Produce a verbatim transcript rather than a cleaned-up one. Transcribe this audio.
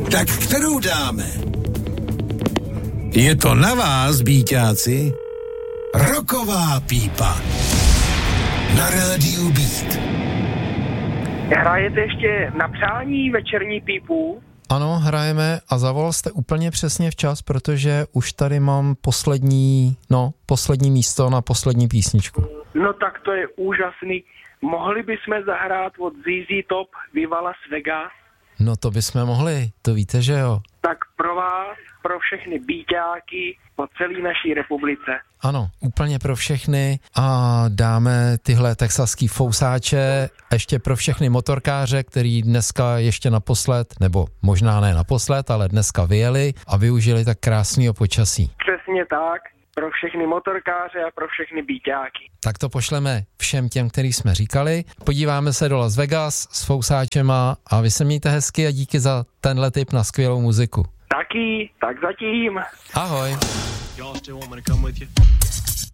Tak kterou dáme? Je to na vás, býťáci. Rocková pípa. Na rádiu Beat. Hrajete ještě na přání večerní pípu? Ano, hrajeme a zavolal jste úplně přesně včas, protože už tady mám poslední, no, poslední místo na poslední písničku. No tak to je úžasný. Mohli bychom zahrát od Z Z Top Viva Las Vegas? No to bychom mohli, to víte, že jo. Tak pro vás, pro všechny býťáky po celé naší republice. Ano, úplně pro všechny a dáme tyhle texaský fousáče ještě pro všechny motorkáře, který dneska ještě naposled, nebo možná ne naposled, ale dneska vyjeli a využili tak krásného počasí. Přesně tak, pro všechny motorkáře a pro všechny býťáky. Tak to pošleme všem těm, který jsme říkali. Podíváme se do Las Vegas s fousáčema a vy se mějte hezky a díky za tenhle tip na skvělou muziku. Taky, tak zatím. Ahoj. Y'all still want me to come with you?